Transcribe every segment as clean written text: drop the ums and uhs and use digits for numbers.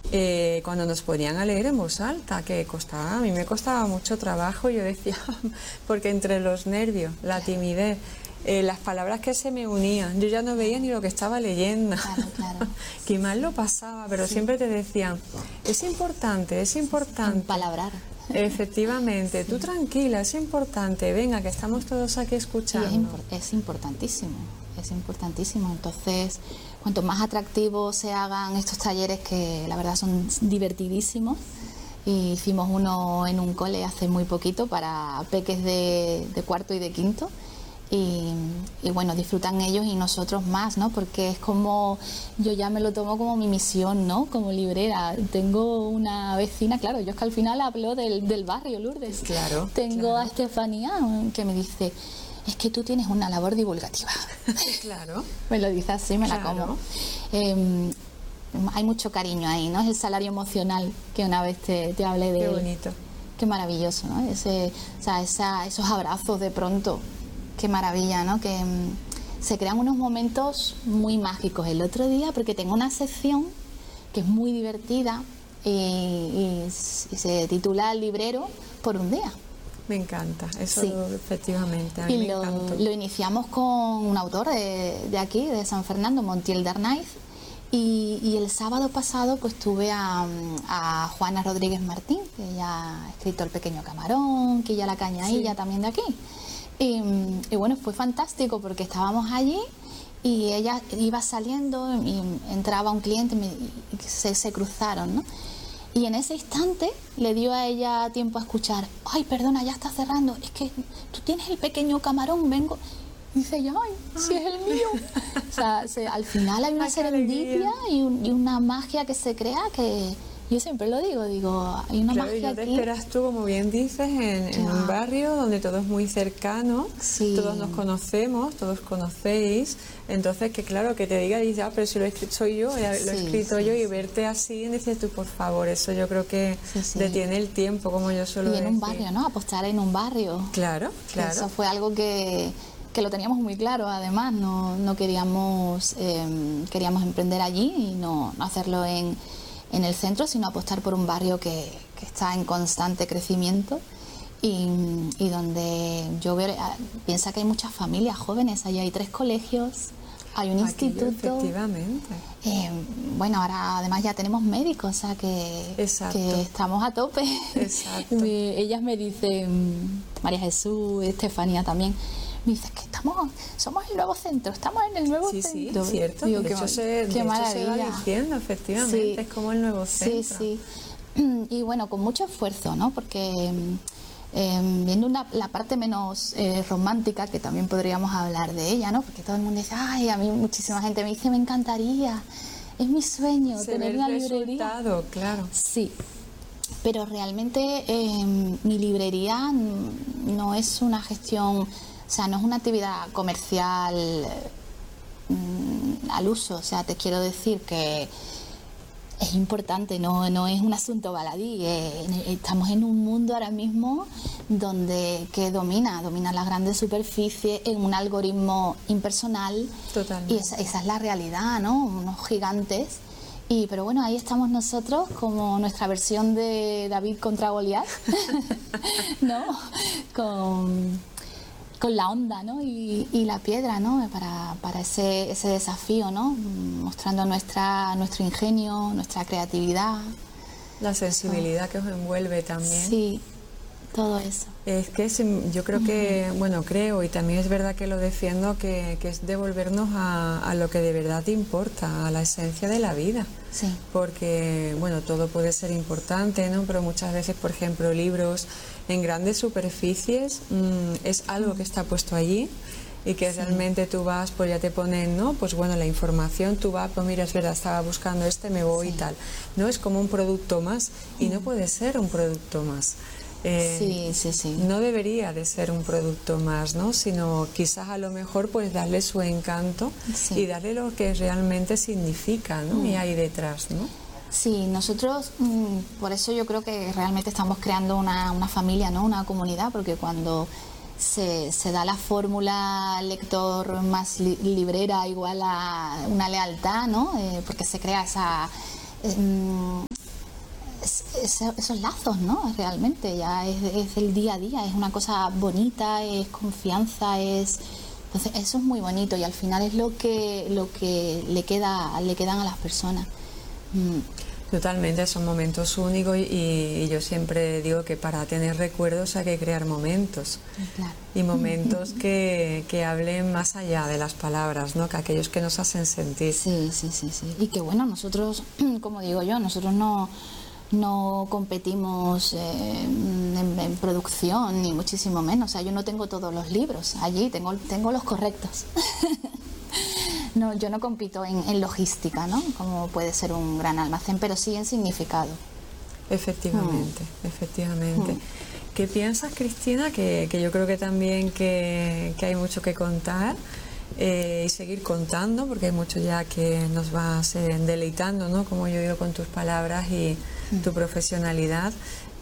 cuando nos ponían a leer en voz alta, que costaba, a mí me costaba mucho trabajo, yo decía, porque entre los nervios, la timidez, las palabras que se me unían, yo ya no veía ni lo que estaba leyendo. Claro. Qué mal lo pasaba, pero siempre te decían, es importante. Palabrar. Efectivamente, tú tranquila, es importante, venga, que estamos todos aquí escuchando. Es importantísimo. Entonces, cuanto más atractivos se hagan estos talleres, que la verdad son divertidísimos. Y hicimos uno en un cole hace muy poquito para peques de cuarto y de quinto. Y bueno, disfrutan ellos y nosotros más, ¿no? Porque es como, yo ya me lo tomo como mi misión, ¿no? Como librera. Tengo una vecina, claro, yo es que al final hablo del barrio, Lourdes. Claro. Tengo a Estefanía que me dice, es que tú tienes una labor divulgativa. Claro. Me lo dice así, me la como. Hay mucho cariño ahí, ¿no? Es el salario emocional que una vez te hablé de Qué él. bonito. Qué maravilloso, ¿no? Esos abrazos de pronto. Qué maravilla, ¿no? Que se crean unos momentos muy mágicos. El otro día, porque tengo una sección que es muy divertida y se titula Librero por un día. Me encanta, eso Sí. Efectivamente, a mí Y me encantó. lo iniciamos con un autor de aquí, de San Fernando, Montiel de Arnaiz, y el sábado pasado pues tuve a Juana Rodríguez Martín, que ya ha escrito El pequeño camarón, Quilla la cañailla, también de aquí. Y bueno, fue fantástico porque estábamos allí y ella iba saliendo y entraba un cliente y se cruzaron, ¿no? Y en ese instante le dio a ella tiempo a escuchar, ay, perdona, ya está cerrando, es que tú tienes El pequeño camarón, vengo. Y dice ella, ay, si es el mío. O sea, al final hay una serendipia y una magia que se crea que... Yo siempre lo digo, hay una Claro, y magia no te aquí. esperas tú, como bien dices, en un barrio donde todo es muy cercano, Sí. todos nos conocemos, todos conocéis, entonces que claro, que te diga, y dices, pero si lo he escrito soy yo, lo he escrito yo, y verte así, dices tú, por favor, eso yo creo que detiene el tiempo, como yo suelo decir. Y en un barrio, ¿no? Apostar en un barrio. Claro. Eso fue algo que lo teníamos muy claro, además, no queríamos emprender allí y no hacerlo en el centro, sino apostar por un barrio que está en constante crecimiento y donde yo veo, piensa que hay muchas familias jóvenes, allí hay 3 colegios, hay un instituto. Efectivamente. Bueno, ahora además ya tenemos médicos, o sea que estamos a tope. Exacto. Ellas me dicen, María Jesús, Estefanía también, me dice que somos el nuevo centro, estamos en el nuevo centro. Sí, cierto. Digo, de hecho, se va diciendo, efectivamente, es como el nuevo centro. Sí. Y bueno, con mucho esfuerzo, ¿no? Porque viendo la parte menos romántica, que también podríamos hablar de ella, ¿no? Porque todo el mundo dice, ay, a mí muchísima gente me dice, me encantaría, es mi sueño tener una librería. Claro. Sí. Pero realmente mi librería no es una gestión, o sea, no es una actividad comercial al uso. O sea, te quiero decir que es importante, no es un asunto baladí. Estamos en un mundo ahora mismo que domina las grandes superficies en un algoritmo impersonal. Totalmente. Y esa es la realidad, ¿no? Unos gigantes. Pero bueno, ahí estamos nosotros como nuestra versión de David contra Goliat, ¿no? Con la onda, ¿no? y la piedra, ¿no? Para ese desafío, ¿no? Mostrando nuestro ingenio, nuestra creatividad. La sensibilidad que os envuelve también. Sí, todo eso. Es que yo creo que, bueno, creo, y también es verdad que lo defiendo, que es devolvernos a lo que de verdad te importa, a la esencia de la vida. Sí. Porque, bueno, todo puede ser importante, ¿no? Pero muchas veces, por ejemplo, libros en grandes superficies es algo que está puesto allí y que realmente tú vas, pues ya te ponen, ¿no? Pues bueno, la información, tú vas, pues mira, es verdad, estaba buscando me voy y tal. No es como un producto más y no puede ser un producto más. Sí. No debería de ser un producto más, ¿no? Sino quizás a lo mejor pues darle su encanto y darle lo que realmente significa, ¿no? Y hay detrás, ¿no? Sí, nosotros, por eso yo creo que realmente estamos creando una familia, ¿no? Una comunidad, porque cuando se da la fórmula lector más librera igual a una lealtad, ¿no? Porque se crea esos lazos, ¿no? Realmente ya es el día a día, es una cosa bonita, es confianza, entonces eso es muy bonito y al final es lo que le quedan a las personas. Totalmente, son momentos únicos y yo siempre digo que para tener recuerdos hay que crear momentos. Claro. Y momentos que hablen más allá de las palabras, ¿no? Que aquellos que nos hacen sentir. Sí. Y que bueno, nosotros, como digo yo, nosotros no competimos en producción, ni muchísimo menos. O sea, yo no tengo todos los libros allí, tengo los correctos. No, yo no compito en logística, ¿no? Como puede ser un gran almacén, pero sí en significado. Efectivamente. ¿Qué piensas, Cristina? Que yo creo que también que hay mucho que contar y seguir contando, porque hay mucho ya que nos vas deleitando, ¿no? Como yo digo, con tus palabras y tu profesionalidad.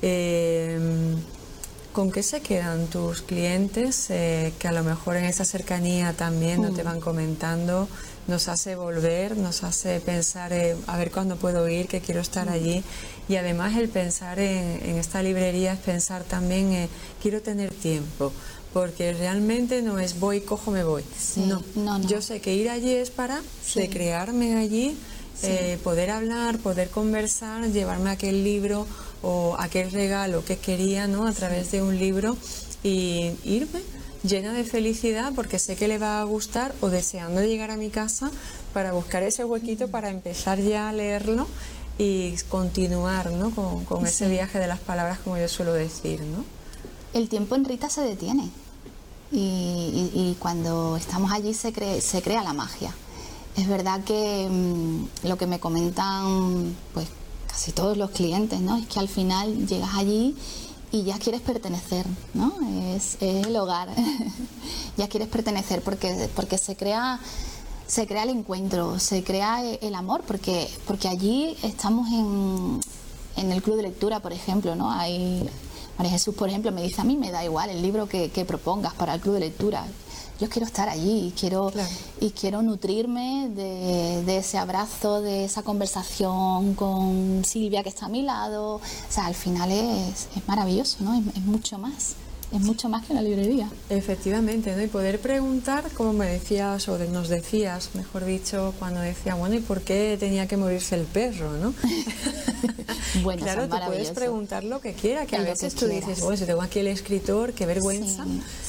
¿Con qué se quedan tus clientes que a lo mejor en esa cercanía también no te van comentando? Nos hace volver, nos hace pensar a ver cuándo puedo ir, que quiero estar allí. Y además el pensar en esta librería es pensar también quiero tener tiempo, porque realmente no es voy, cojo, me voy. Sí, no. Yo sé que ir allí es para recrearme allí, poder hablar, poder conversar, llevarme aquel libro o aquel regalo que quería, ¿no? A través de un libro y irme llena de felicidad porque sé que le va a gustar o deseando llegar a mi casa para buscar ese huequito para empezar ya a leerlo y continuar, ¿no? con ese viaje de las palabras, como yo suelo decir, ¿no? El tiempo en Rita se detiene y cuando estamos allí se crea la magia. Es verdad que lo que me comentan pues casi todos los clientes, ¿no? Es que al final llegas allí y ya quieres pertenecer, ¿no? Es el hogar. Ya quieres pertenecer porque se crea el encuentro, se crea el amor, porque allí estamos en el club de lectura, por ejemplo, ¿no? María Jesús, por ejemplo, me dice: a mí me da igual el libro que propongas para el club de lectura. Yo quiero estar allí y quiero nutrirme de ese abrazo, de esa conversación con Silvia que está a mi lado. O sea, al final es maravilloso, ¿no? Es mucho más. Es mucho más que una librería. Efectivamente, ¿no? Y poder preguntar, como me decías, o nos decías, mejor dicho, cuando decía, bueno, ¿y por qué tenía que morirse el perro, no? Bueno, claro, tú puedes preguntar lo que quiera, que a veces tú dices, bueno, si tengo aquí el escritor, qué vergüenza,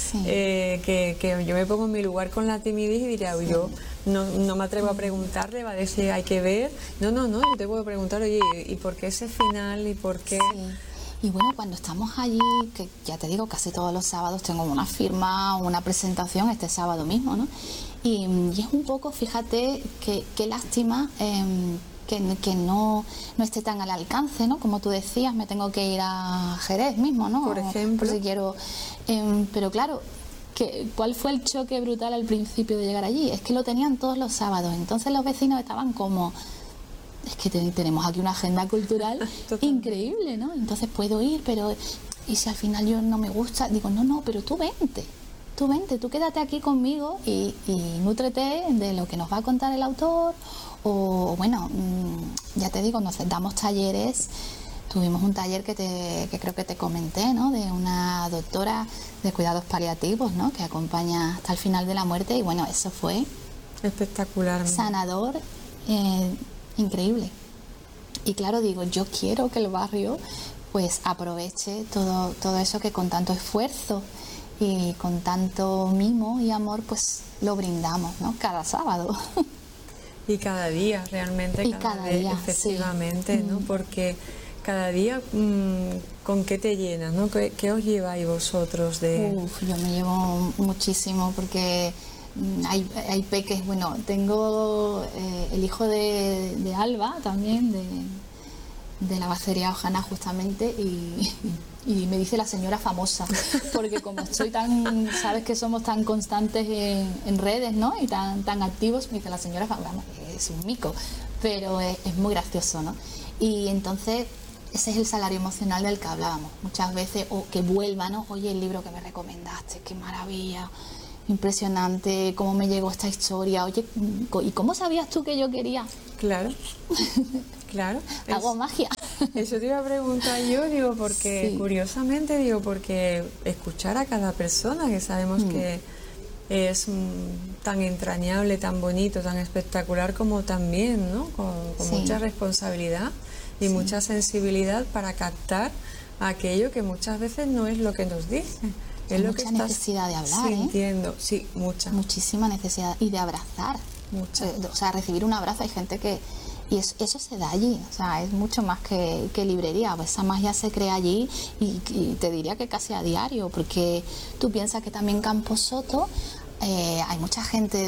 que yo me pongo en mi lugar con la timidez y diría, yo no me atrevo a preguntarle, va a decir, hay que ver. No, yo te puedo preguntar, oye, ¿y por qué ese final? ¿Y por qué...? Sí. Y bueno, cuando estamos allí, que ya te digo, casi todos los sábados tengo una firma, una presentación, este sábado mismo, ¿no? Y es un poco, fíjate, qué lástima que no esté tan al alcance, ¿no? Como tú decías, me tengo que ir a Jerez mismo, ¿no? Por ejemplo. Por si quiero... pero claro, ¿cuál fue el choque brutal al principio de llegar allí? Es que lo tenían todos los sábados, entonces los vecinos estaban como... Es que tenemos aquí una agenda cultural increíble, ¿no? Entonces puedo ir, pero... Y si al final yo no me gusta, digo, no, pero tú vente, tú quédate aquí conmigo y nútrete de lo que nos va a contar el autor. O bueno, ya te digo, nos damos talleres. Tuvimos un taller que creo que te comenté, ¿no? De una doctora de cuidados paliativos, ¿no? Que acompaña hasta el final de la muerte y bueno, eso fue... espectacular. Sanador, increíble. Y claro, digo, yo quiero que el barrio pues aproveche todo eso que con tanto esfuerzo y con tanto mimo y amor pues lo brindamos, ¿no? Cada sábado. Y cada día, realmente. Y cada día, efectivamente, ¿no? Porque cada día, ¿con qué te llenas, no? ¿Qué os lleváis vosotros de...? Yo me llevo muchísimo porque... Hay peques, bueno, tengo el hijo de Alba también, de la bacería Ojana justamente, y me dice la señora famosa, porque como estoy tan, sabes que somos tan constantes en redes, ¿no? Y tan activos, me dice la señora famosa, es un mico, pero es muy gracioso, ¿no? Y entonces ese es el salario emocional del que hablábamos muchas veces, o que vuelva, ¿no? Oye, el libro que me recomendaste, qué maravilla. impresionante cómo me llegó esta historia. Oye, ¿y cómo sabías tú que yo quería? Claro, claro. Hago magia. Eso te iba a preguntar yo, digo, porque Sí. curiosamente, digo, porque escuchar a cada persona, que sabemos que es tan entrañable, tan bonito, tan espectacular, como también, ¿no? Con Sí. mucha responsabilidad y mucha sensibilidad para captar aquello que muchas veces no es lo que nos dicen. Es lo que Mucha estás necesidad de hablar, sintiendo. Sí, mucha. Muchísima necesidad. Y de abrazar. Mucha. O sea, recibir un abrazo. Hay gente que... Y eso se da allí. O sea, es mucho más que librería. Esa magia se crea allí y te diría que casi a diario. Porque tú piensas que también Camposoto hay mucha gente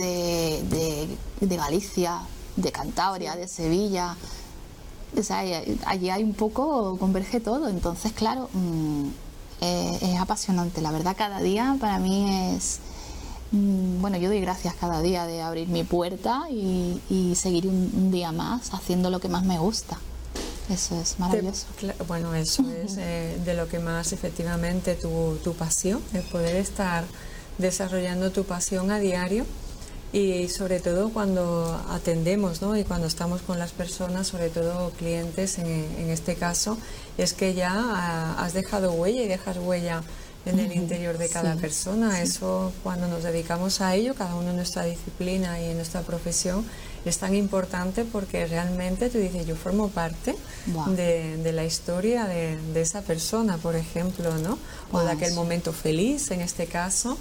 de Galicia, de Cantabria, de Sevilla. O sea, allí hay un poco, converge todo. Entonces, claro, es apasionante. La verdad, cada día para mí es... Bueno, yo doy gracias cada día de abrir mi puerta y seguir un día más haciendo lo que más me gusta. Eso es maravilloso. Bueno, eso es de lo que más efectivamente tu pasión, el poder estar desarrollando tu pasión a diario. Y sobre todo cuando atendemos, ¿no? Y cuando estamos con las personas, sobre todo clientes en este caso, es que ya has dejado huella y dejas huella en el interior de cada persona. Sí. Eso, cuando nos dedicamos a ello, cada uno en nuestra disciplina y en nuestra profesión, es tan importante porque realmente tú dices, yo formo parte de la historia de esa persona, por ejemplo, ¿no? O de aquel momento feliz, en este caso.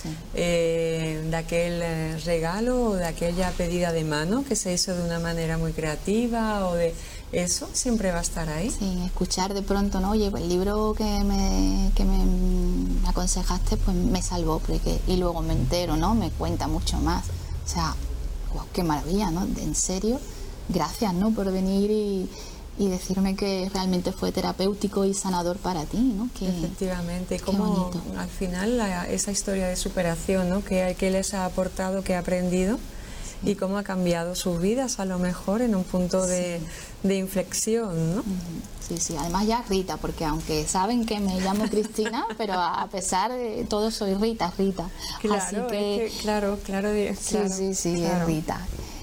De aquel regalo o de aquella pedida de mano que se hizo de una manera muy creativa, o de eso siempre va a estar ahí. Sí, escuchar de pronto, ¿no? Oye, pues el libro que me aconsejaste pues me salvó, y luego me entero, ¿no? Me cuenta mucho más. O sea, wow, qué maravilla, ¿no? En serio, gracias, ¿no? Por venir y decirme que realmente fue terapéutico y sanador para ti, ¿no? Efectivamente, y como al final esa historia de superación, ¿no? Que les ha aportado, que ha aprendido, y cómo ha cambiado sus vidas, a lo mejor en un punto de inflexión, ¿no? Sí, sí, además ya Rita, porque aunque saben que me llamo Cristina, pero a pesar de todo soy Rita. Claro, así que claro, sí, es Rita.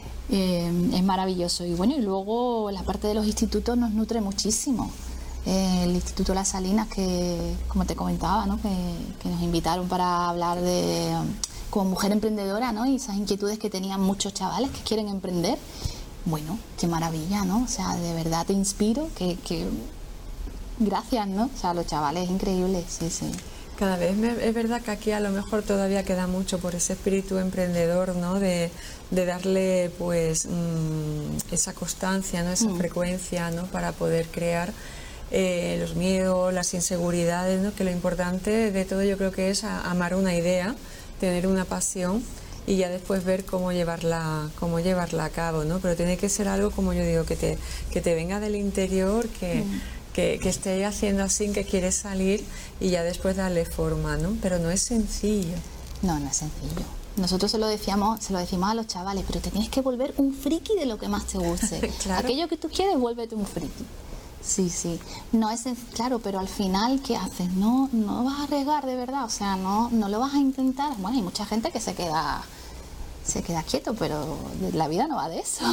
Es maravilloso. Y bueno, y luego la parte de los institutos nos nutre muchísimo. El Instituto Las Salinas, que como te comentaba, ¿no? que nos invitaron para hablar de como mujer emprendedora, ¿no? Y esas inquietudes que tenían muchos chavales que quieren emprender. Bueno, qué maravilla, ¿no? O sea, de verdad te inspiro, que gracias, ¿no? O sea, los chavales increíbles, sí. Cada vez es verdad que aquí a lo mejor todavía queda mucho por ese espíritu emprendedor, ¿no? De darle pues esa constancia, ¿no? Esa frecuencia, ¿no? Para poder crear los miedos, las inseguridades, ¿no? Que lo importante de todo yo creo que es amar una idea, tener una pasión y ya después ver cómo llevarla a cabo, ¿no? Pero tiene que ser algo, como yo digo, que te venga del interior, que esté haciendo así, que quieres salir y ya después darle forma, ¿no? Pero no es sencillo. No es sencillo. Nosotros se lo decimos a los chavales, pero te tienes que volver un friki de lo que más te guste. Claro. Aquello que tú quieres, vuélvete un friki. Sí. No es claro, pero al final, ¿qué haces? No vas a arriesgar de verdad, o sea, no lo vas a intentar. Bueno, hay mucha gente que se queda quieto, pero la vida no va de eso.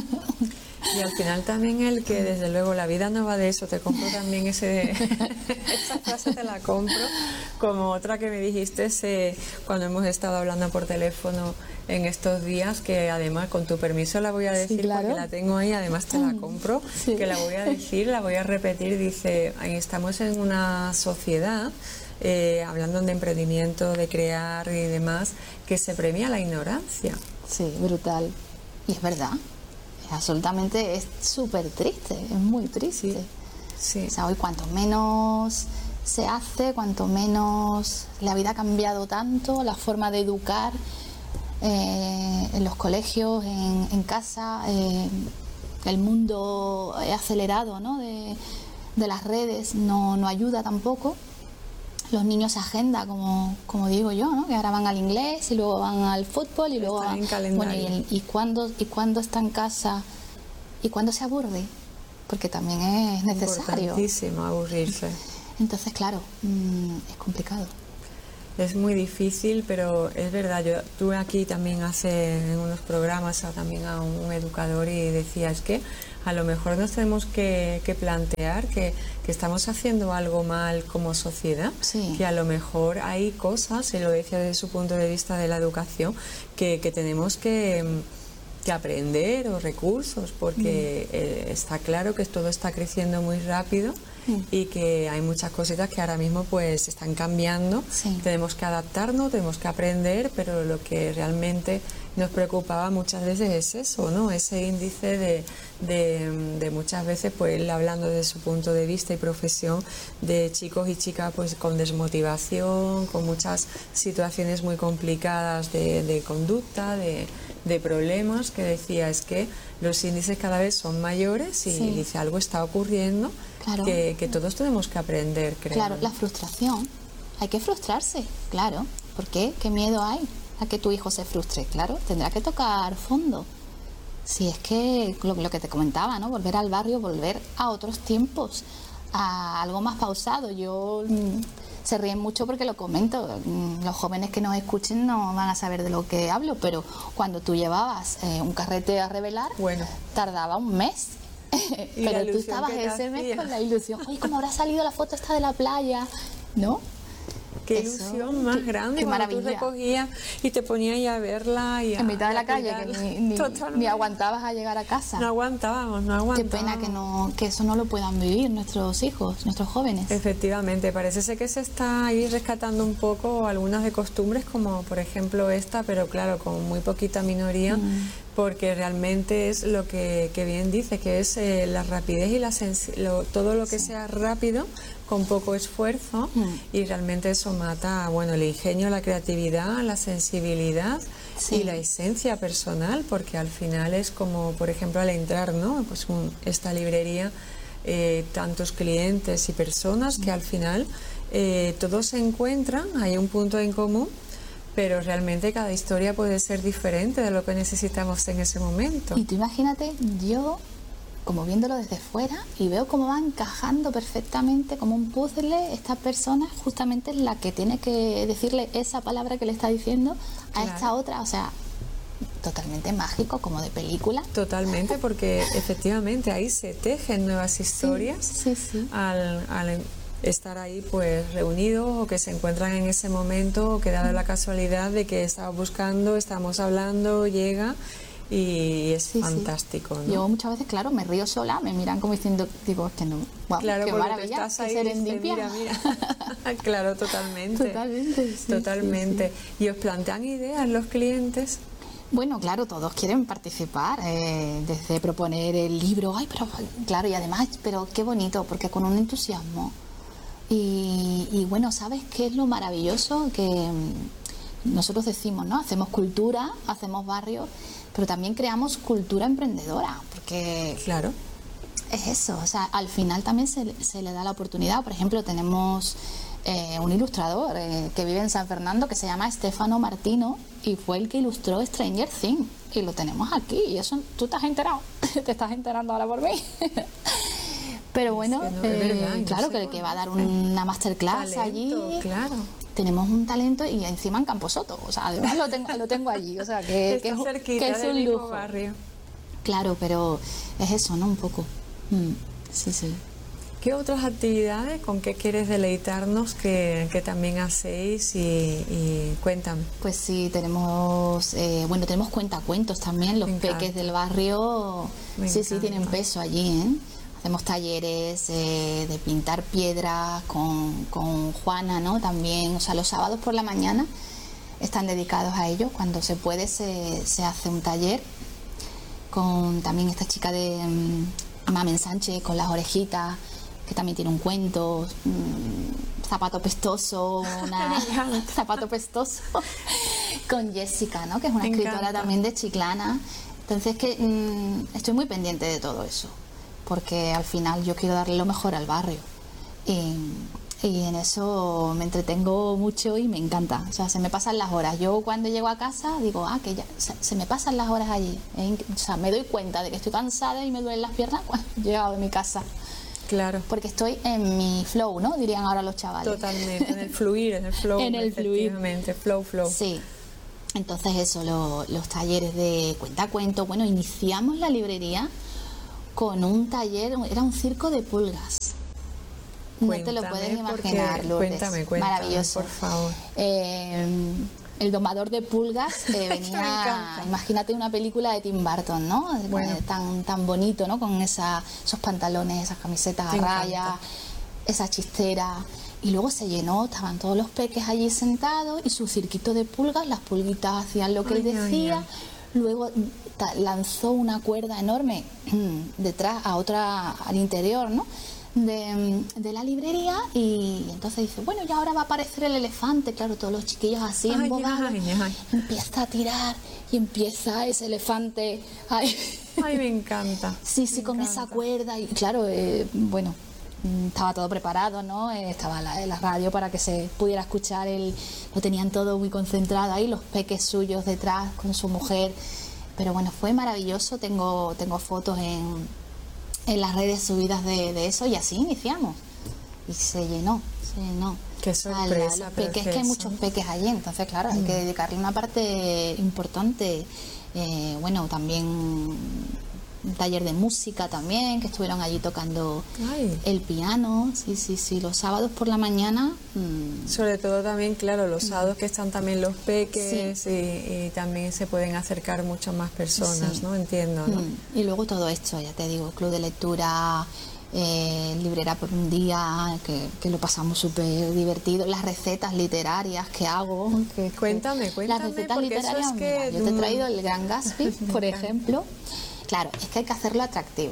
Y al final también el que desde luego la vida no va de eso, te compro también esa frase, te la compro, como otra que me dijiste cuando hemos estado hablando por teléfono en estos días, que además con tu permiso la voy a decir, claro, porque la tengo ahí, además te la compro, que la voy a decir, la voy a repetir. Dice, ahí estamos en una sociedad, hablando de emprendimiento, de crear y demás, que se premia la ignorancia. Sí, brutal. Y es verdad. Absolutamente, es súper triste, es muy triste. Sí. O sea, hoy cuanto menos se hace, cuanto menos la vida ha cambiado tanto, la forma de educar en los colegios, en casa, el mundo acelerado, ¿no? de las redes no ayuda tampoco. Los niños se agenda, como digo yo, ¿no? Que ahora van al inglés y luego van al fútbol y luego van... Bueno, ¿y cuándo está en casa? ¿Y cuándo se aburre? Porque también es necesario. Importantísimo aburrirse. Entonces, claro, es complicado. es muy difícil, pero es verdad. Yo tuve aquí también hace en unos programas también a un educador y decía, es que a lo mejor nos tenemos que plantear que estamos haciendo algo mal como sociedad, Sí. que a lo mejor hay cosas, y lo decía desde su punto de vista de la educación, que tenemos que aprender, o recursos, porque está claro que todo está creciendo muy rápido y que hay muchas cositas que ahora mismo pues están cambiando. Sí. Tenemos que adaptarnos, tenemos que aprender, pero lo que realmente nos preocupaba muchas veces es eso, ¿no? Ese índice de muchas veces, pues él hablando de su punto de vista y profesión, de chicos y chicas pues con desmotivación, con muchas situaciones muy complicadas de conducta, de problemas, que decía, es que los índices cada vez son mayores y Sí. dice, algo está ocurriendo. Claro. Que todos tenemos que aprender, creo. Claro, la frustración. Hay que frustrarse, claro. ¿Por qué? ¿Qué miedo hay a que tu hijo se frustre? Claro, tendrá que tocar fondo. Si es que lo que te comentaba, ¿no? Volver al barrio, volver a otros tiempos, a algo más pausado. Se ríen mucho porque lo comento. Los jóvenes que nos escuchen no van a saber de lo que hablo, pero cuando tú llevabas un carrete a revelar, Bueno. tardaba un mes. Y la Pero tú ilusión estabas que te ese mes hacía. con la ilusión. Oye, ¿cómo habrá salido la foto esta de la playa? ¿No? Qué Eso, ilusión más qué- grande qué cuando tú maravilla. recogías y te ponías ahí a verla y En mitad de la calle, cuidarla. que ni Totalmente. aguantabas a llegar a casa. No aguantábamos. Qué pena que eso no lo puedan vivir nuestros hijos, nuestros jóvenes. Efectivamente, parece ser que se está ahí rescatando un poco algunas de costumbres, como por ejemplo esta, pero claro, con muy poquita minoría, porque realmente es lo que bien dice, que es la rapidez y todo lo que sea rápido, con poco esfuerzo, y realmente eso mata, bueno, el ingenio, la creatividad, la sensibilidad Sí. y la esencia personal, porque al final es como, por ejemplo, al entrar, ¿no? Pues esta librería, tantos clientes y personas que al final todos se encuentran, hay un punto en común, pero realmente cada historia puede ser diferente de lo que necesitamos en ese momento. Y tú imagínate, yo como viéndolo desde fuera y veo cómo va encajando perfectamente como un puzzle esta persona, justamente es la que tiene que decirle esa palabra que le está diciendo a Claro. esta otra, o sea, totalmente mágico, como de película. Totalmente, porque efectivamente ahí se tejen nuevas historias Sí, sí. al estar ahí pues reunidos, o que se encuentran en ese momento, o que dado la casualidad de que estaba buscando, estamos hablando, llega y es Sí, sí. fantástico, ¿no? Yo muchas veces, claro, me río sola, me miran como diciendo, digo, es que no, guau, Claro, qué porque tú maravilla, estás qué ahí y dices, serendipia. mira. Claro, totalmente. Totalmente, sí, Totalmente. sí, ¿Y os plantean ideas los clientes? Bueno, claro, todos quieren participar, desde proponer el libro, ay, pero claro, y además, pero qué bonito, porque con un entusiasmo. Y bueno, ¿sabes qué es lo maravilloso? Que nosotros decimos, ¿no? Hacemos cultura, hacemos barrio, pero también creamos cultura emprendedora, porque Claro. es eso, o sea, al final también se le da la oportunidad. Por ejemplo, tenemos un ilustrador que vive en San Fernando que se llama Stefano Martino y fue el que ilustró Stranger Things y lo tenemos aquí. Y eso, ¿tú te has enterado? ¿Te estás enterando ahora por mí? Pero bueno, que no, es verdad, yo claro, sé, que el que va a dar una masterclass allí. Talento, claro. Tenemos un talento y encima en Camposoto, o sea, además lo tengo allí, o sea, que Está es, cerquita que es del un mismo lujo. barrio. Claro, pero es eso, ¿no? Un poco. Sí, sí. ¿Qué otras actividades, con qué quieres deleitarnos que también hacéis y cuéntame? Pues sí, tenemos, bueno, tenemos cuentacuentos también, los Me encanta. peques del barrio, Me sí, encanta. tienen peso allí, ¿eh? Hacemos talleres de pintar piedras con Juana, ¿no? También, o sea, los sábados por la mañana están dedicados a ello. Cuando se puede se hace un taller con también esta chica de Mamen Sánchez con las orejitas, que también tiene un cuento, zapato pestoso, zapato pestoso, con Jessica, ¿no? Que es una Me escritora encanta. también de Chiclana. Entonces que estoy muy pendiente de todo eso, porque al final yo quiero darle lo mejor al barrio. Y en eso me entretengo mucho y me encanta. O sea, se me pasan las horas. Yo cuando llego a casa digo, que ya se me pasan las horas allí. O sea, me doy cuenta de que estoy cansada y me duelen las piernas cuando he llegado de mi casa. Claro. Porque estoy en mi flow, ¿no? Dirían ahora los chavales. Totalmente, en el fluir, en el flow. En el fluir. Efectivamente, flow. Sí. Entonces eso, los talleres de cuentacuentos. Bueno, iniciamos la librería con un taller, era un circo de pulgas. No te lo puedes imaginar, Lourdes. Cuéntame, maravilloso. Por favor. El domador de pulgas venía, imagínate una película de Tim Burton, ¿no? Bueno. Tan bonito, ¿no? Con esos pantalones, esas camisetas a rayas, esa chistera. Y luego se llenó, estaban todos los peques allí sentados y su cirquito de pulgas, las pulguitas hacían lo que él decía. Luego lanzó una cuerda enorme detrás al interior, ¿no? De la librería, y entonces dice, bueno, ya ahora va a aparecer el elefante. Claro, todos los chiquillos así embobados, empieza a tirar y empieza ese elefante. Ay, me encanta. Sí, con esa cuerda. Y claro, bueno, estaba todo preparado, ¿no? Estaba la radio para que se pudiera escuchar. Lo tenían todo muy concentrado ahí, los peques suyos detrás con su mujer. Pero bueno, fue maravilloso. Tengo fotos en las redes subidas de eso, y así iniciamos. Y se llenó. Qué sorpresa. Los peques, es que hay muchos peques allí, entonces claro, hay que dedicarle una parte importante. Bueno, también un taller de música también, que estuvieron allí tocando el piano. Sí, los sábados por la mañana. Sobre todo también, claro, los sábados que están también los peques, y también se pueden acercar muchas más personas, ¿no? Entiendo, ¿no? Y luego todo esto, ya te digo, club de lectura, librera por un día, que lo pasamos súper divertido. Las recetas literarias que hago. Cuéntame. Las recetas literarias, mira, yo te he traído el Gran Gatsby, por ejemplo. Claro, es que hay que hacerlo atractivo.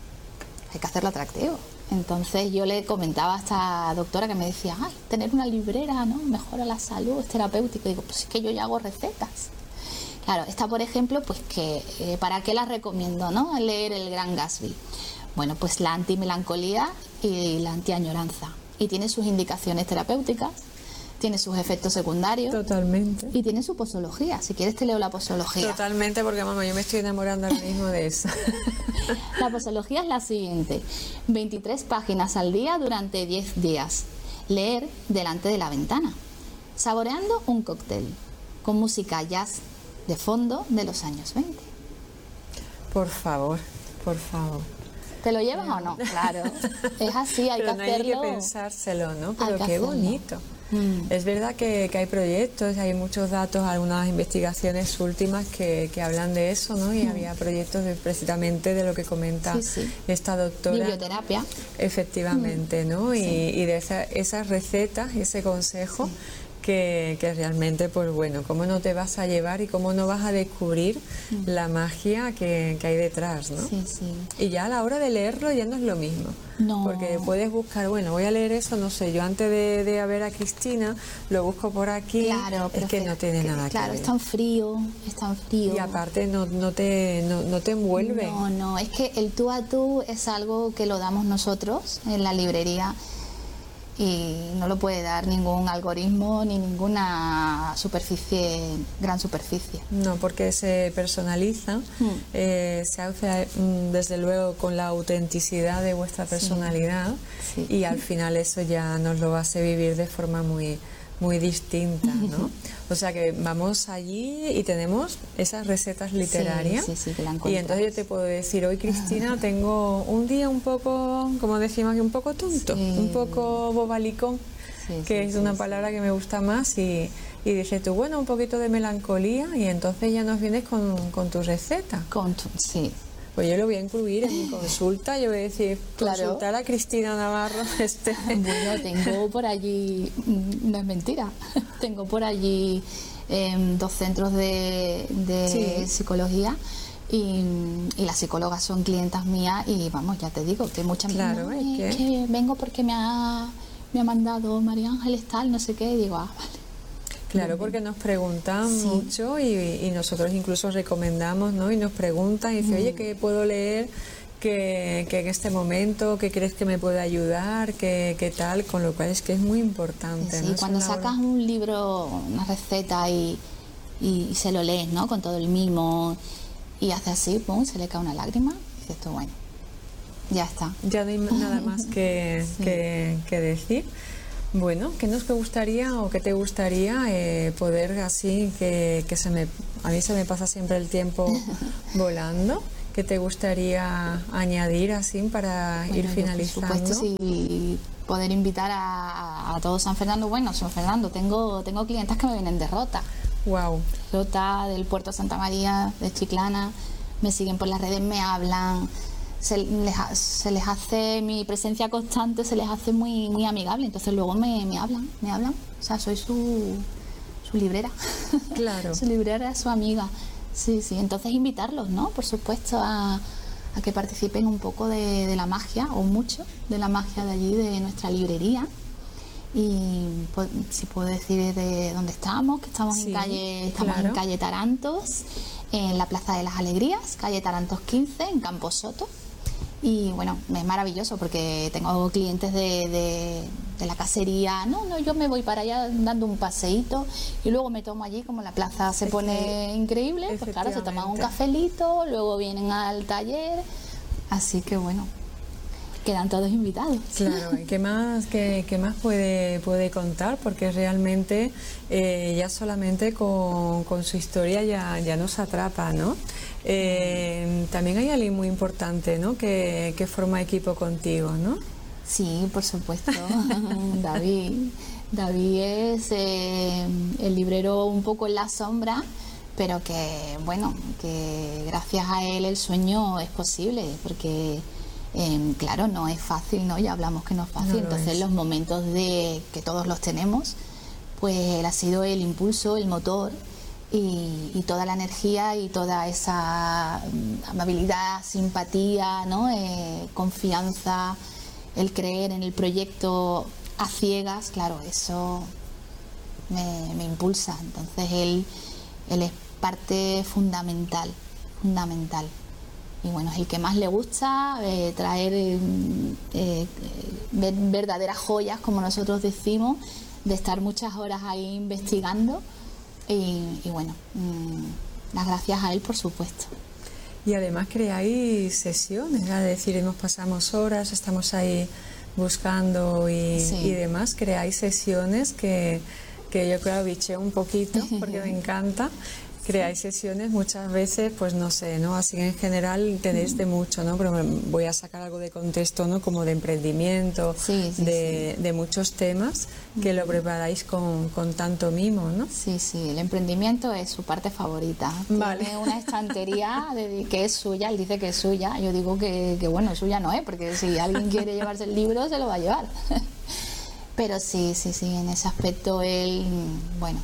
Entonces yo le comentaba a esta doctora que me decía, tener una librera, ¿no? Mejora la salud, es terapéutico. Y digo, pues es que yo ya hago recetas. Claro, esta, por ejemplo, pues que ¿para qué la recomiendo, no? Leer el Gran Gatsby. Bueno, pues la antimelancolía y la antiañoranza. Y tiene sus indicaciones terapéuticas, tiene sus efectos secundarios. Totalmente. Y tiene su posología. Si quieres te leo la posología. Totalmente, porque mamá, yo me estoy enamorando ahora mismo de eso. La posología es la siguiente: 23 páginas al día durante 10 días. Leer delante de la ventana, saboreando un cóctel, con música jazz de fondo de los años 20. Por favor. ¿Te lo llevas o no? Claro, es así, hay pero que no hacerlo. Hay que pensárselo, ¿no? Pero qué bonito. Es verdad que hay proyectos, hay muchos datos, algunas investigaciones últimas que hablan de eso, ¿no? Y había proyectos precisamente de lo que comenta esta doctora. Biblioterapia. Efectivamente, ¿no? Y de esas recetas, ese consejo. Que realmente, pues bueno, cómo no te vas a llevar y cómo no vas a descubrir la magia que hay detrás, ¿no? Sí. Y ya a la hora de leerlo ya no es lo mismo. No. Porque puedes buscar, bueno, voy a leer eso, no sé, yo antes de ver a Cristina, lo busco por aquí. Claro, pero es que no tiene nada que ver. Claro, es tan frío. Y aparte no te envuelve. No, es que el tú a tú es algo que lo damos nosotros en la librería. Y no lo puede dar ningún algoritmo ni ninguna gran superficie. No, porque se personaliza, se hace desde luego con la autenticidad de vuestra personalidad, y al final eso ya nos lo hace vivir de forma muy distinta, ¿no? O sea que vamos allí y tenemos esas recetas literarias, que la y entonces yo te puedo decir, hoy Cristina tengo un día un poco, como decimos aquí, un poco tonto, un poco bobalicón, que es una palabra que me gusta más, y dices tú, bueno, un poquito de melancolía, y entonces ya nos vienes con tu receta. Pues yo lo voy a incluir en mi consulta, yo voy a decir, consultar a Cristina Navarro. Bueno, tengo por allí, no es mentira, tengo por allí 2 centros de psicología, y las psicólogas son clientas mías, y vamos, ya te digo, que muchas veces que vengo porque me ha mandado María Ángeles tal, no sé qué, y digo, vale. Claro, porque nos preguntan mucho, y nosotros incluso recomendamos, ¿no? Y nos preguntan y dicen, oye, ¿qué puedo leer que en este momento, qué crees que me puede ayudar, qué tal? Con lo cual es que es muy importante, ¿no? Cuando sacas un libro, una receta y se lo lees, ¿no? Con todo el mimo, y hace así, pum, se le cae una lágrima, y dices tú, bueno, Ya está. Ya no hay nada más que, Sí. que decir. Bueno, ¿qué nos gustaría o qué te gustaría poder así a mí se me pasa siempre el tiempo volando? ¿Qué te gustaría añadir así para ir Bueno, yo, finalizando? por supuesto, sí, poder invitar a todo San Fernando. Bueno, San Fernando, tengo clientes que me vienen de Rota. Wow. Rota, del Puerto Santa María, de Chiclana, me siguen por las redes, me hablan, se les hace, mi presencia constante se les hace muy, muy amigable, entonces luego me hablan, o sea, soy su librera, Claro. su librera, su amiga, sí, entonces invitarlos, ¿no? Por supuesto, a que participen un poco de la magia, o mucho, de la magia de allí, de nuestra librería. Y pues, si puedo decir de dónde estamos, que estamos Sí, en claro. calle Tarantos, en la Plaza de las Alegrías, calle Tarantos 15, en Campo Soto. Y bueno, es maravilloso porque tengo clientes de la casería. No, yo me voy para allá dando un paseíto y luego me tomo allí, como la plaza se pone increíble, pues claro, se toman un cafelito, luego vienen al taller. Así que bueno, quedan todos invitados. Claro, ¿y qué más puede contar? Porque realmente ya solamente con su historia ya nos atrapa, ¿no? También hay alguien muy importante, ¿no? Que forma equipo contigo, ¿no? Sí, por supuesto. David es el librero un poco en la sombra, pero que bueno, que gracias a él el sueño es posible, porque claro, no es fácil, ¿no? Ya hablamos que no es fácil, entonces los momentos de que todos los tenemos, pues él ha sido el impulso, el motor y toda la energía y toda esa amabilidad, simpatía, ¿no? Confianza, el creer en el proyecto a ciegas, claro, eso me impulsa. Entonces él es parte fundamental. Y bueno, es el que más le gusta traer verdaderas joyas, como nosotros decimos, de estar muchas horas ahí investigando. Y bueno, las gracias a él, por supuesto. Y además creáis sesiones, es decir, nos pasamos horas, estamos ahí buscando y demás, creáis sesiones que yo creo bicheo un poquito porque me encanta. Creáis sesiones muchas veces, pues no sé, ¿no? Así en general tenéis de mucho, ¿no? Pero voy a sacar algo de contexto, ¿no? Como de emprendimiento, de muchos temas que lo preparáis con tanto mimo, ¿no? Sí, el emprendimiento es su parte favorita. Vale. Tiene una estantería que es suya, él dice que es suya. Yo digo que bueno, suya no es, porque si alguien quiere llevarse el libro, se lo va a llevar. Pero sí, en ese aspecto él, bueno...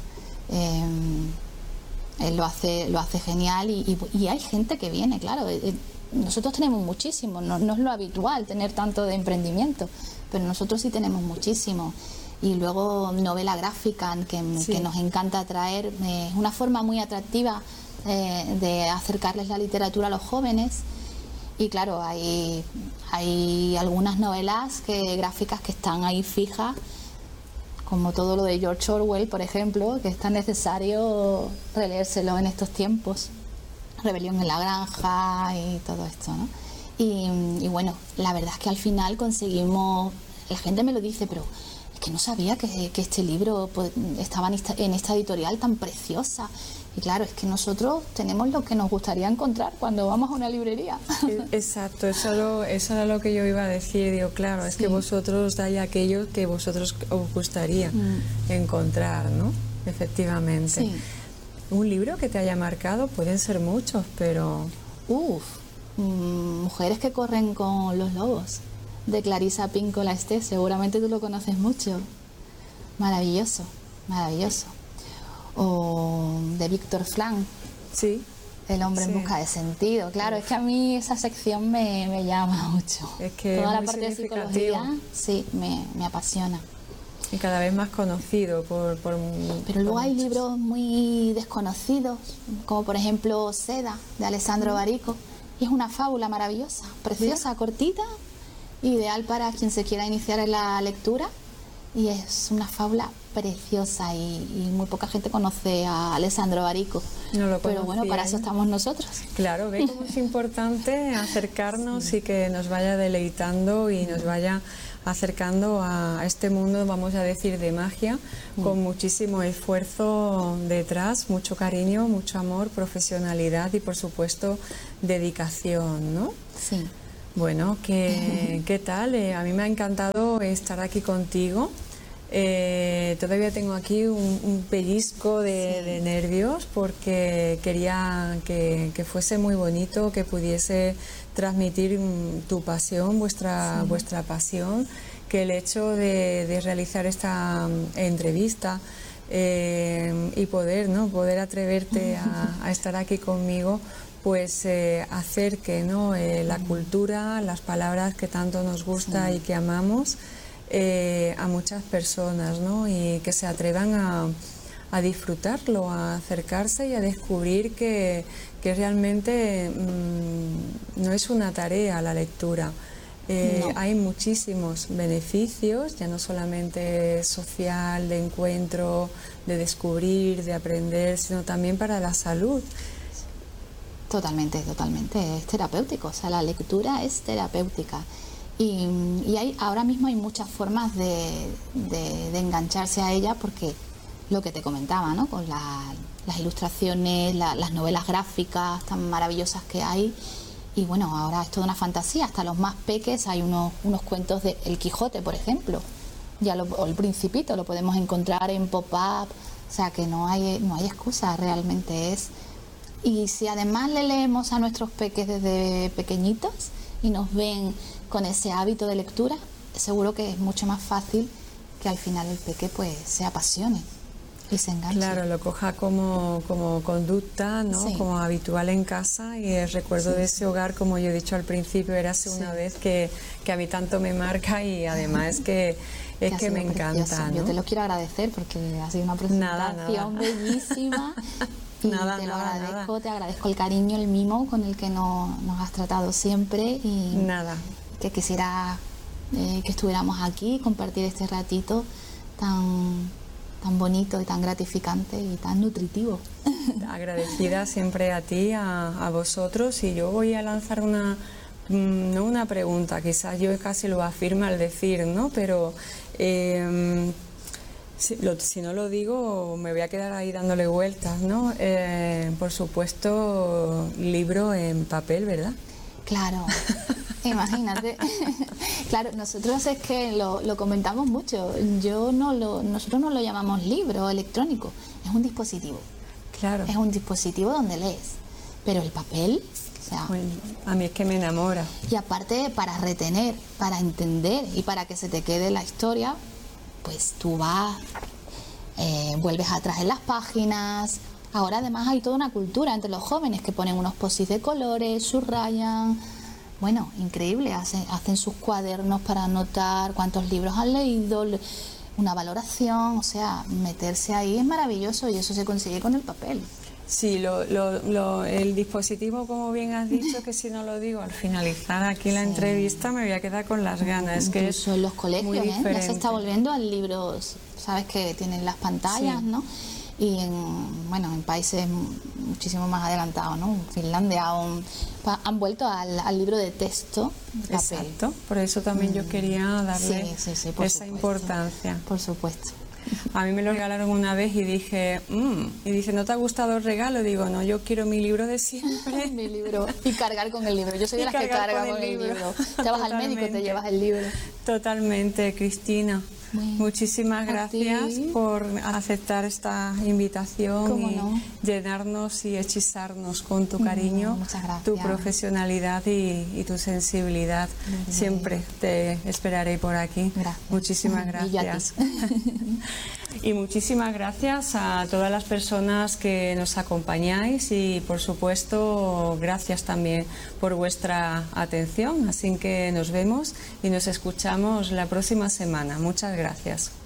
él lo hace genial y hay gente que viene, claro. Nosotros tenemos muchísimo, no es lo habitual tener tanto de emprendimiento, pero nosotros sí tenemos muchísimo. Y luego novela gráfica, que nos encanta traer, es una forma muy atractiva de acercarles la literatura a los jóvenes. Y claro, hay algunas novelas gráficas que están ahí fijas, como todo lo de George Orwell, por ejemplo, que es tan necesario releérselo en estos tiempos. Rebelión en la granja y todo esto, ¿no? Y bueno, la verdad es que al final conseguimos... La gente me lo dice, pero es que no sabía que este libro pues, estaba en esta editorial tan preciosa. Y claro, es que nosotros tenemos lo que nos gustaría encontrar cuando vamos a una librería. Exacto, eso era lo que yo iba a decir. Digo, claro, es que vosotros dais aquello que vosotros os gustaría encontrar, ¿no? Efectivamente. Sí. Un libro que te haya marcado, pueden ser muchos, pero... Mujeres que corren con los lobos, de Clarissa Pinkola Estés, seguramente tú lo conoces mucho. Maravilloso. O de Víctor Frank. Sí. El hombre en busca de sentido. Claro, es que a mí esa sección me llama mucho. Es que toda es la muy parte de psicología, sí, me apasiona. Y cada vez más conocido por Pero luego hay libros muy desconocidos, como por ejemplo Seda, de Alessandro Barico. Y es una fábula maravillosa, preciosa, cortita, ideal para quien se quiera iniciar en la lectura. Y es una fábula preciosa y muy poca gente conoce a Alessandro Barico. No lo Pero bueno, para eso estamos nosotros. Claro, ve cómo es importante acercarnos y que nos vaya deleitando y nos vaya acercando a este mundo, vamos a decir, de magia, con muchísimo esfuerzo detrás, mucho cariño, mucho amor, profesionalidad y por supuesto dedicación, ¿no? Sí. Bueno, ¿qué tal? A mí me ha encantado estar aquí contigo. Todavía tengo aquí un pellizco de nervios porque quería que fuese muy bonito, que pudiese transmitir tu pasión, vuestra pasión, que el hecho de realizar esta entrevista y poder atreverte a estar aquí conmigo, pues acerque, ¿no? La cultura, las palabras que tanto nos gusta y que amamos a muchas personas, ¿no? Y que se atrevan a disfrutarlo, a acercarse y a descubrir que realmente no es una tarea la lectura. No. Hay muchísimos beneficios, ya no solamente social, de encuentro, de descubrir, de aprender, sino también para la salud. Totalmente, totalmente, es terapéutico, o sea, la lectura es terapéutica y ahora mismo hay muchas formas de engancharse a ella, porque lo que te comentaba, ¿no? Con las ilustraciones, las novelas gráficas tan maravillosas que hay, y bueno, ahora es toda una fantasía, hasta los más peques hay unos cuentos de El Quijote, por ejemplo, o El Principito, lo podemos encontrar en pop-up, o sea que no hay excusa, realmente es. Y si además le leemos a nuestros peques desde pequeñitos y nos ven con ese hábito de lectura, seguro que es mucho más fácil que al final el peque pues se apasione y se enganche. Claro, lo coja como conducta, ¿no? Sí. Como habitual en casa, y el recuerdo de ese hogar, como yo he dicho al principio, érase una vez que a mí tanto me marca, y además que me encanta, ¿no? Yo te lo quiero agradecer porque ha sido una presentación bellísima. Y te lo agradezco, te agradezco el cariño, el mimo con el que nos has tratado siempre, y que quisiera que estuviéramos aquí, compartir este ratito tan bonito y tan gratificante y tan nutritivo. Agradecida siempre a ti, a vosotros, y yo voy a lanzar no una pregunta, quizás yo casi lo afirmo al decir, ¿no? Pero si no lo digo, me voy a quedar ahí dándole vueltas, ¿no? Por supuesto, libro en papel, ¿verdad? Claro, imagínate. Claro, nosotros es que lo comentamos mucho. Nosotros no lo llamamos libro electrónico, es un dispositivo. Claro. Es un dispositivo donde lees, pero el papel, o sea, bueno, a mí es que me enamora. Y aparte, para retener, para entender y para que se te quede la historia, pues tú vas, vuelves atrás en las páginas. Ahora además hay toda una cultura entre los jóvenes que ponen unos post-its de colores, subrayan. Bueno, increíble, hacen sus cuadernos para anotar cuántos libros han leído, una valoración, o sea, meterse ahí es maravilloso, y eso se consigue con el papel. Sí, el dispositivo, como bien has dicho, que si no lo digo al finalizar aquí la entrevista me voy a quedar con las ganas. Incluso que en los colegios, ya se está volviendo al libro, sabes que tienen las pantallas, ¿no? Y en países muchísimo más adelantados, ¿no? Finlandia han vuelto al libro de texto, papel. Exacto, por eso también yo quería darle esa importancia. Por supuesto. A mí me lo regalaron una vez y dije, y dice, ¿no te ha gustado el regalo? Digo, no, yo quiero mi libro de siempre. Mi libro. Y cargar con el libro. Yo soy de las que carga con el libro. Te vas al médico, te llevas el libro. Totalmente, Cristina. Bueno, muchísimas gracias por aceptar esta invitación y llenarnos y hechizarnos con tu cariño, tu profesionalidad y tu sensibilidad. Siempre te esperaré por aquí. Gracias. Muchísimas gracias. Y muchísimas gracias a todas las personas que nos acompañáis, y por supuesto gracias también por vuestra atención. Así que nos vemos y nos escuchamos la próxima semana. Muchas gracias.